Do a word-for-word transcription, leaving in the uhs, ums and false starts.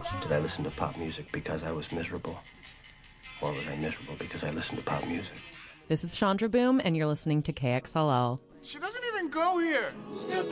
Did I listen to pop music because I was miserable? Or was I miserable because I listened to pop music? This is Chandra Boom, and you're listening to K X L L. She doesn't even go here. Step